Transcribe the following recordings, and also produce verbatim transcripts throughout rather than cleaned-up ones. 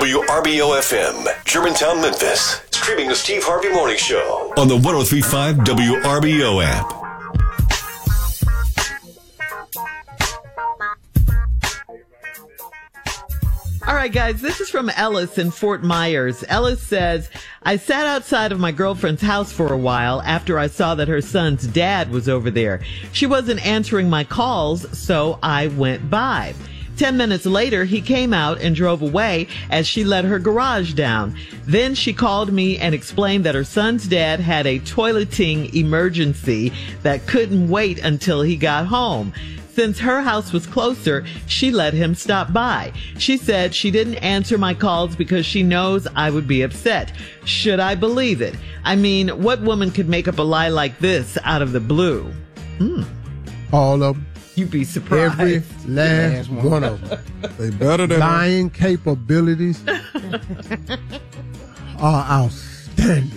W R B O F M, Germantown, Memphis. Streaming the Steve Harvey Morning Show on the one oh three point five W R B O app. All right, guys, this is from Ellis in Fort Myers. Ellis says, I sat outside of my girlfriend's house for a while after I saw that her son's dad was over there. She wasn't answering my calls, so I went by. Ten minutes later, he came out and drove away as she let her garage down. Then she called me and explained that her son's dad had a toileting emergency that couldn't wait until he got home. Since her house was closer, she let him stop by. She said she didn't answer my calls because she knows I would be upset. Should I believe it? I mean, what woman could make up a lie like this out of the blue? Hmm. All of them. You'd be surprised. Every last one of them. They better than lying capabilities are outstanding.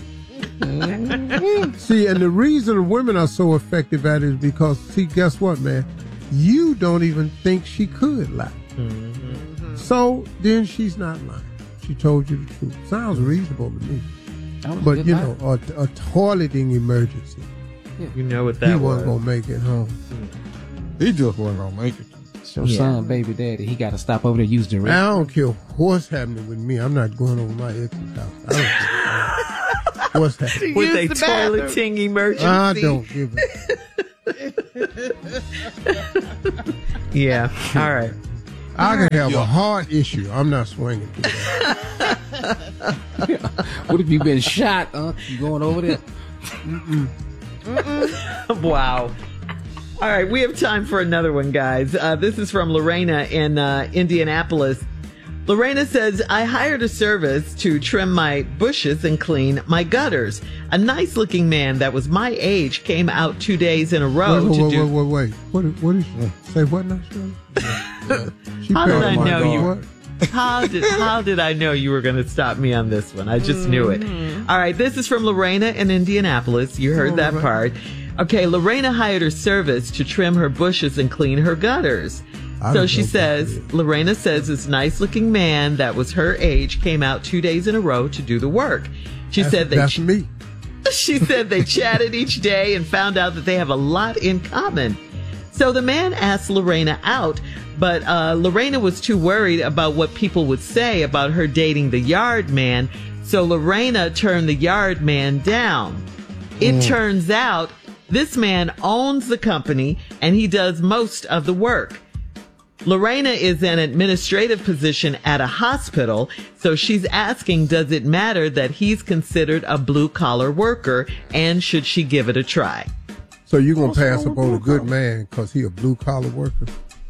See, and the reason women are so effective at it is because, see, guess what, man? You don't even think she could lie. Mm-hmm. So then she's not lying. She told you the truth. Sounds reasonable to me. But, you know, a, a toileting emergency. Yeah. You know what that he was. He wasn't going to make it home. He just wasn't going to make it. So yeah. Son, baby daddy, he got to stop over there and use the I don't care what's happening with me. I'm not going over my ex's house. I don't care. What's happening? With a toileting emergency. I don't give a Yeah, all right. I can have yeah. a heart issue. I'm not swinging. What if you been shot, huh? You going over there? Mm-mm. Mm-mm. Wow. All right, we have time for another one, guys. Uh, this is from Lorena in uh, Indianapolis. Lorena says, I hired a service to trim my bushes and clean my gutters. A nice-looking man that was my age came out two days in a row wait, wait, to wait, do... Wait, wait, wait. What, what is she? Say what now, Shirley? How did I know God. you... What? How did how did I know you were going to stop me on this one? I just mm-hmm. knew it. All right, this is from Lorena in Indianapolis. You heard oh, that right. part. Okay, Lorena hired her service to trim her bushes and clean her gutters. So she says, Lorena says this nice-looking man that was her age came out two days in a row to do the work. She that's, said they that's me. She said they chatted each day and found out that they have a lot in common. So the man asked Lorena out, but uh, Lorena was too worried about what people would say about her dating the yard man. So Lorena turned the yard man down. It mm. turns out this man owns the company and he does most of the work. Lorena is in an administrative position at a hospital, so she's asking, does it matter that he's considered a blue-collar worker, and should she give it a try? So you're going to pass up on a good man because he a blue-collar worker?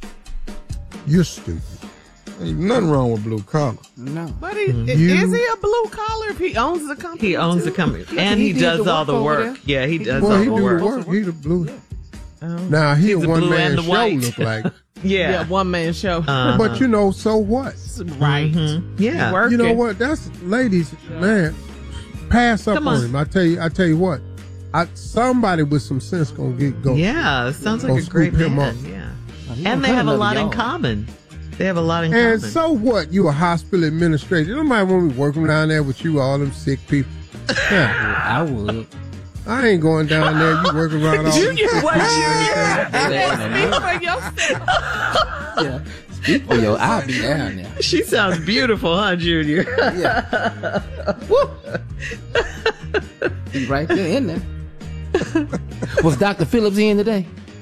You're stupid. Ain't nothing wrong with blue-collar. No. But he, You- is he a blue-collar if he owns the company? He owns too? the company, and he, did does the all the over work. Yeah, he does Well, all he the do work. the work. He the blue. Yeah. Um, Now, he he's a the blue one-man and the show white. look like. Yeah. Yeah, one-man show. Uh-huh. But, you know, so what? Right. Mhm. Yeah. He working. You know what? That's, ladies, man, pass up Come on. on. him. I tell you, I tell you what. I, somebody with some sense gonna get go. Yeah, sounds like Gonna a great scoop him man. up. Yeah. Oh, he And don't they cut have a another lot in yard. common. They have a lot in And common. so what? You a hospital administrator. Nobody want me working down there with you, all them sick people. Yeah. I would. I ain't going down there. You working around all Junior, what, Junior? Speak for yourself. Yeah. Speak for your, I'll be down there. She sounds beautiful, huh, Junior? Yeah. Woo. He's right there in there. Was Doctor Phillips in today?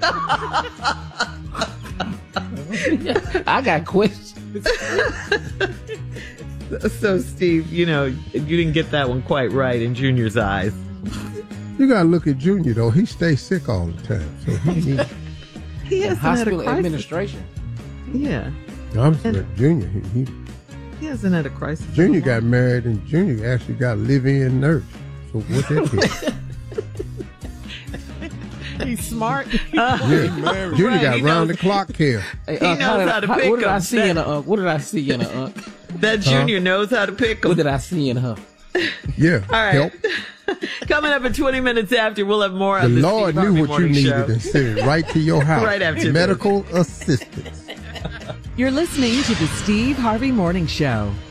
I got questions. So, Steve, you know, you didn't get that one quite right in Junior's eyes. You gotta look at Junior though. He stays sick all the time. So he, he, He hasn't had a Hospital crisis. administration. Yeah. I'm saying Junior. He, he He hasn't had a crisis. Junior got married and Junior actually got a live-in nurse. So what that is? He's smart. Yeah. Junior Right, got he round knows- the clock care. Hey, He uh, knows did how I- to pick What did I them. see in her? Uh, what did I see in her? Uh, That Junior knows how to pick them. what did I see in her? Yeah. All right. Help. Coming up in twenty minutes after, we'll have more The of the Lord Steve knew Harvey what you Morning needed Show. and sent it right to your house. Right after this. Medical assistance. You're listening to the Steve Harvey Morning Show.